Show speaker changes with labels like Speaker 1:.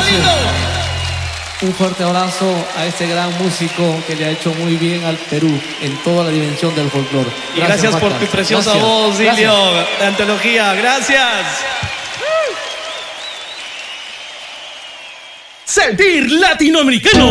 Speaker 1: lindo!
Speaker 2: Un fuerte abrazo a este gran músico que le ha hecho muy bien al Perú en toda la dimensión del folclore.
Speaker 1: Y gracias por tu preciosa voz, Silvio, de antología. Gracias. Sentir latinoamericano.